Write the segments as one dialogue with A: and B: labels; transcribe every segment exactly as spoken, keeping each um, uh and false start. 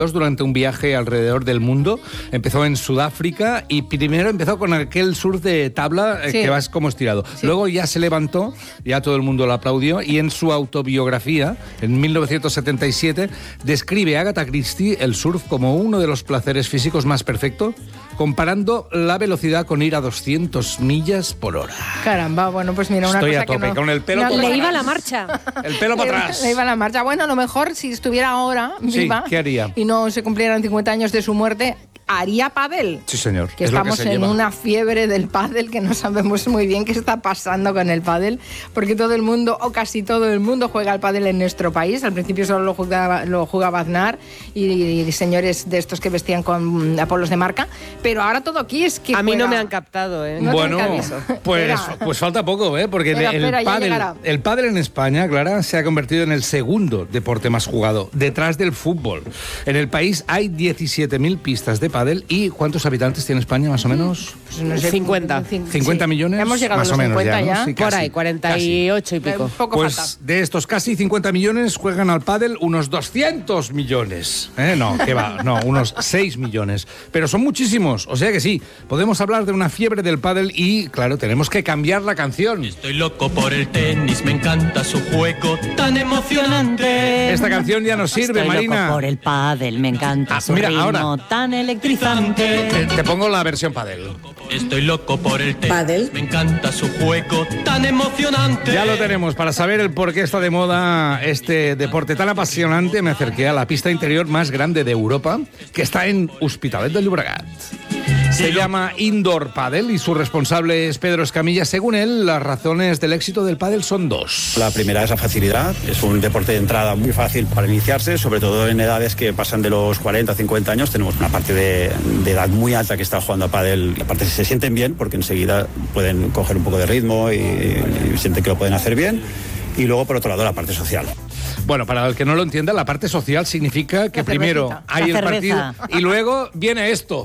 A: durante un viaje alrededor del mundo. Empezó en Sudáfrica y primero empezó con aquel surf de tabla eh,
B: Sí.
A: que vas como estirado.
B: Sí.
A: Luego ya se levantó, ya todo el mundo lo aplaudió, y en su autobiografía, en mil novecientos setenta y siete, describe a Agatha Christie el surf como uno de los placeres físicos más perfectos, comparando la velocidad con ir a doscientas millas por hora.
B: Caramba, bueno, pues mira, una
A: Estoy
B: cosa
A: a tope,
B: que no...
A: con el pelo
B: no,
A: para
B: le
C: Le iba
A: atrás.
C: la marcha.
A: El pelo para
B: Le-
A: atrás.
B: Le iba la marcha. Bueno, a lo mejor si estuviera ahora
A: Sí,
B: viva
A: ¿qué haría?
B: y no se cumplieran cincuenta años de su muerte, haría pádel.
A: Sí, señor.
B: Que
A: es lo
B: estamos
A: que se
B: en
A: lleva.
B: una fiebre del pádel que no sabemos muy bien qué está pasando con el pádel, porque todo el mundo, o casi todo el mundo, juega al pádel en nuestro país. Al principio solo lo jugaba, lo jugaba Aznar y, y señores de estos que vestían con apolos de marca, pero ahora todo aquí es que
C: A mí no
B: juega-
C: me han captado, ¿eh?
B: No te
A: Bueno,
B: encarizo.
A: pues,
B: Espera.
A: pues falta poco, ¿eh? Porque
B: Espera,
A: el,
B: espera, ya
A: pádel,
B: llegará.
A: el pádel en España, Clara, se ha convertido en el segundo deporte más jugado, detrás del fútbol. En el país hay diecisiete mil pistas de pádel. ¿Y cuántos habitantes tiene España, más o menos?
B: Pues no sé,
C: cincuenta.
B: cin-
A: ¿cincuenta
B: sí.
A: millones?
B: Hemos llegado
A: Más
B: a los
A: o menos
B: cincuenta
A: ya,
B: ya.
A: ¿no? Sí,
C: Por
A: casi,
C: ahí, cuarenta y ocho y
B: Eh,
C: pico.
B: Poco
A: Pues
B: falta.
A: de estos casi cincuenta millones juegan al pádel unos doscientos millones. ¿Eh? No, ¿qué va? No, unos seis millones. Pero son muchísimos, o sea que sí, podemos hablar de una fiebre del pádel y, claro, tenemos que cambiar la canción.
D: Estoy loco por el tenis, me encanta su juego tan emocionante.
A: Esta canción ya nos sirve,
E: Estoy
A: Marina.
E: loco por el pádel, me encanta
A: Ah,
E: su
A: mira,
E: ritmo
A: ahora.
E: tan electrizante.
A: Te, te pongo la versión pádel.
D: Estoy loco por el tenis,
F: ¿Pádel?
D: me encanta su juego tan emocionante.
A: Ya lo tenemos. Para saber el por qué está de moda este deporte tan apasionante, me acerqué a la pista interior más grande de Europa, que está en Hospitalet de Llobregat. Se llama Indoor Padel y su responsable es Pedro Escamilla. Según él, las razones del éxito del pádel son dos.
G: La primera es la facilidad, es un deporte de entrada muy fácil para iniciarse, sobre todo en edades que pasan de los cuarenta a cincuenta años. Tenemos una parte de, de edad muy alta que está jugando a pádel, y aparte se sienten bien porque enseguida pueden coger un poco de ritmo y, y sienten que lo pueden hacer bien. Y luego, por otro lado, la parte social.
A: Bueno, para el que no lo entienda, la parte social significa que
B: La
A: primero
B: cervecita.
A: hay
E: La
A: el
E: cerveza.
A: partido y luego viene esto.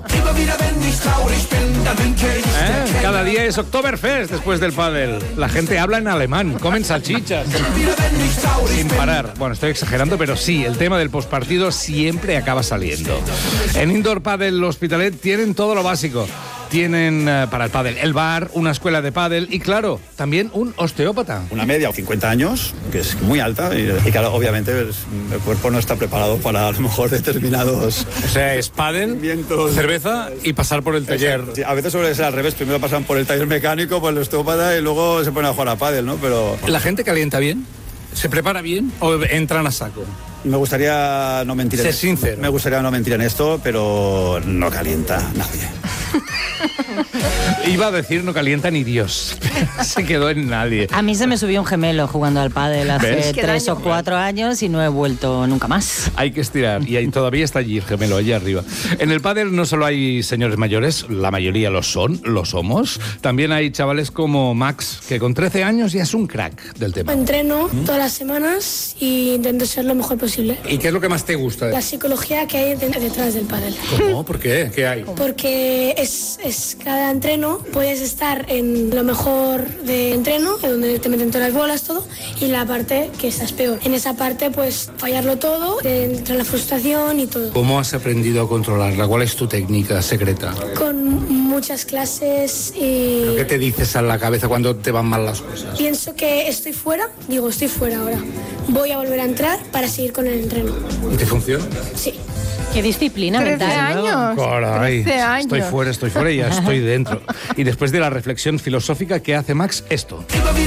A: ¿Eh? Cada día es Oktoberfest después del pádel. La gente habla en alemán, comen salchichas sin parar. Bueno, estoy exagerando, pero sí, el tema del postpartido siempre acaba saliendo. En Indoor Padel Hospitalet tienen todo lo básico. Tienen eh, para el pádel el bar, una escuela de pádel y, claro, también un osteópata.
G: Una media, cincuenta años, que es muy alta y, y claro, obviamente pues, el cuerpo no está preparado para a lo mejor determinados...
A: O sea, es pádel,
G: Vientos.
A: cerveza y pasar por el taller.
G: Sí, a veces suele ser al revés, primero pasan por el taller mecánico, por el osteópata y luego se ponen a jugar a pádel, ¿no? Pero
A: ¿La gente calienta bien? ¿Se prepara bien o entran a saco?
G: me gustaría no mentir
A: Sé
G: en
A: sincero.
G: Me gustaría no mentir en esto, pero no calienta nadie.
A: Iba a decir no calienta ni Dios. Se quedó en nadie.
E: A mí se me subió un gemelo jugando al pádel hace
A: ¿Ves?
B: Qué
E: tres
B: daño.
E: o cuatro años y no he vuelto nunca más.
A: Hay que estirar y ahí todavía está allí el gemelo, allí arriba. En el pádel no solo hay señores mayores, la mayoría lo son, lo somos. También hay chavales como Max, que con trece años ya es un crack del tema.
H: Entreno todas las semanas y intento ser lo mejor posible.
A: ¿Y qué es lo que más te gusta?
H: La psicología que hay de- detrás del pádel.
A: ¿Cómo? ¿Por qué? ¿Qué hay?
H: Porque es, es cada entreno, puedes estar en lo mejor de entreno, en donde te meten todas las bolas, todo, y la parte que estás peor. En esa parte, pues, fallarlo todo, te entra la frustración y todo.
A: ¿Cómo has aprendido a controlarla? ¿Cuál es tu técnica secreta?
H: Con muchas clases y
A: ¿Qué te dices a la cabeza cuando te van mal las cosas?
H: pienso que estoy fuera, digo, estoy fuera ahora. Voy a volver a entrar para seguir con el entreno.
A: ¿Y te funciona?
H: Sí.
C: Qué disciplina
B: trece
C: mental.
B: años.
A: Caray,
B: trece años.
A: estoy fuera, estoy fuera y ya estoy dentro. Y después de la reflexión filosófica que hace Max, esto.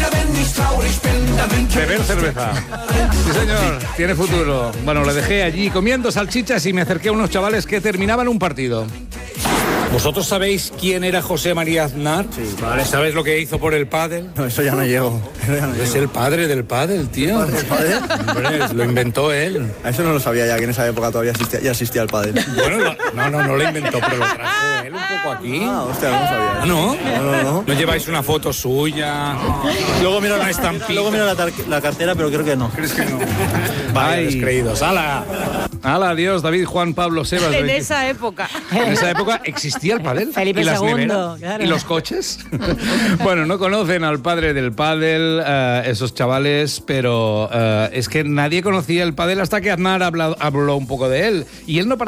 A: Beber cerveza. Sí, señor, tiene futuro. Bueno, le dejé allí comiendo salchichas y me acerqué a unos chavales que terminaban un partido. ¿Vosotros sabéis quién era José María Aznar? Sí, vale. ¿Sabéis lo que hizo por el pádel?
G: No, eso ya no llego.
A: Es el padre del pádel, tío.
G: ¿El pádel?
A: Hombre, lo inventó él.
G: Eso no lo sabía ya, que en esa época todavía existía, ya existía el pádel.
A: Bueno, lo- no, no, no lo inventó, pero lo trajo él un poco aquí.
G: Ah, hostia, no lo sabía.
A: ¿Ah, no?
G: No, no, no.
A: ¿No lleváis una foto suya? Luego mira una estampita.
G: Luego miro la, tar- la cartera, pero creo que no.
A: ¿Crees que no? Vaya descreídos. ¡Hala! Hala, adiós, David, Juan, Pablo, Sebas.
C: En
A: David.
C: esa época.
A: En esa época existía el pádel.
E: Felipe
A: y las
E: segundo,
A: neveras,
E: claro.
A: y los coches. Bueno, no conocen al padre del pádel, uh, esos chavales, pero uh, es que nadie conocía el pádel hasta que Aznar habló, habló un poco de él. Y él no para